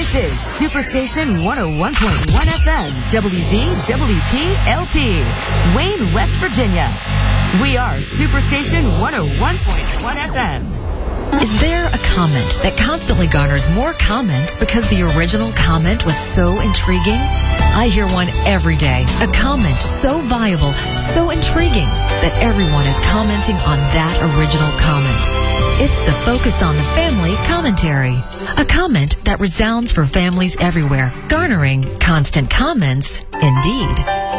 This is Superstation 101.1 FM, WVWP-LP, Wayne, West Virginia. We are Superstation 101.1 FM. Is there a comment that constantly garners more comments because the original comment was so intriguing? I hear one every day. A comment so viable, so intriguing, that everyone is commenting on that original comment. It's the Focus on the Family commentary. A comment that resounds for families everywhere, garnering constant comments indeed.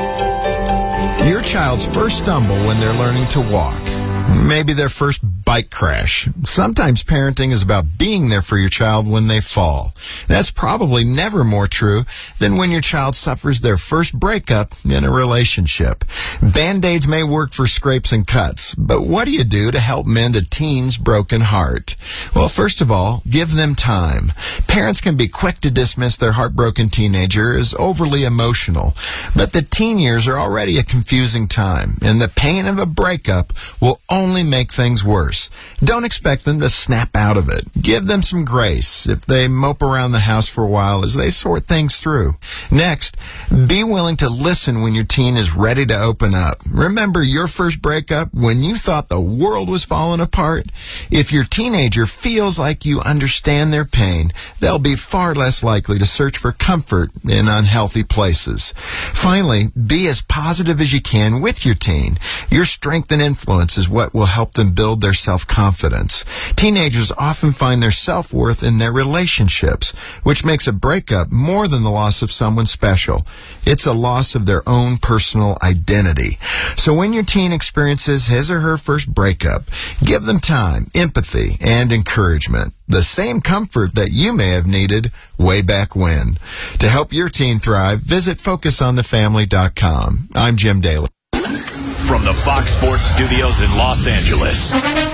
Your child's first stumble when they're learning to walk. Maybe their first bike crash. Sometimes parenting is about being there for your child when they fall. That's probably never more true than when your child suffers their first breakup in a relationship. Band-Aids may work for scrapes and cuts, but what do you do to help mend a teen's broken heart? Well, first of all, give them time. Parents can be quick to dismiss their heartbroken teenager as overly emotional, but the teen years are already a confusing time, and the pain of a breakup will only make things worse. Don't expect them to snap out of it. Give them some grace if they mope around the house for a while as they sort things through. Next, be willing to listen when your teen is ready to open up. Remember your first breakup when you thought the world was falling apart? If your teenager feels like you understand their pain, they'll be far less likely to search for comfort in unhealthy places. Finally, be as positive as you can with your teen. Your strength and influence is what will help them build their self-confidence. Teenagers often find their self-worth in their relationships, which makes a breakup more than the loss of someone special. It's a loss of their own personal identity. So when your teen experiences his or her first breakup, give them time, empathy, and encouragement. The same comfort that you may have needed way back when. To help your teen thrive, visit FocusOnTheFamily.com. I'm Jim Daly. From the Fox Sports Studios in Los Angeles,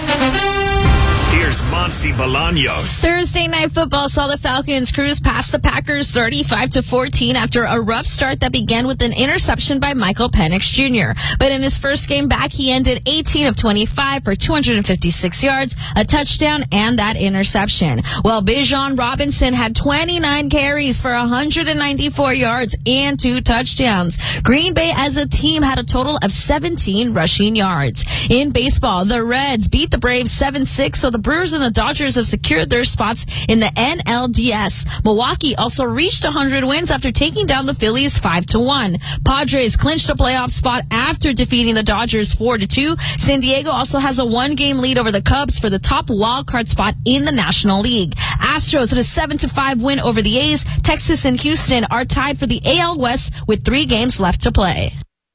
here's Monty Bolaños. Thursday Night Football saw the Falcons cruise past the Packers 35-14 after a rough start that began with an interception by Michael Penix Jr. But in his first game back, he ended 18 of 25 for 256 yards, a touchdown, and that interception. While Bijan Robinson had 29 carries for 194 yards and 2 touchdowns. Green Bay as a team had a total of 17 rushing yards. In baseball, the Reds beat the Braves 7-6, so the Brewers and the Dodgers have secured their spots in the NLDS. Milwaukee also reached 100 wins after taking down the Phillies 5-1. Padres clinched a playoff spot after defeating the Dodgers 4-2. San Diego also has a 1-game lead over the Cubs for the top wildcard spot in the National League. Astros had a 7-5 win over the A's. Texas and Houston are tied for the AL West with 3 games left to play.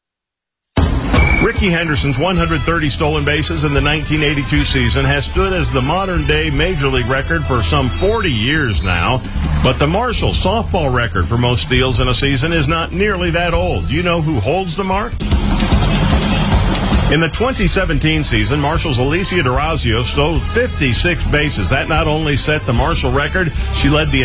Rickey Henderson's 130 stolen bases in the 1982 season has stood as the modern-day Major League record for some 40 years now. But the Marshall softball record for most steals in a season is not nearly that old. Do you know who holds the mark? In the 2017 season, Marshall's Alicia D'Orazio stole 56 bases. That not only set the Marshall record, she led the